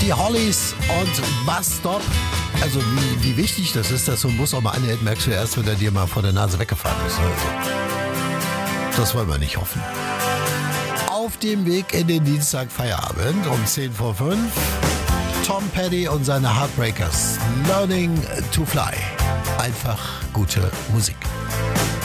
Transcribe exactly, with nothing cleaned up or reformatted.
Die Hollies und Bus Stop. Also wie, wie wichtig das ist, dass so ein Bus auch mal anhält, merkst du erst, wenn er dir mal vor der Nase weggefahren ist. Also, das wollen wir nicht hoffen. Auf dem Weg in den Dienstag Feierabend um zehn vor fünf. Tom Petty und seine Heartbreakers. Learning to Fly. Einfach gute Musik.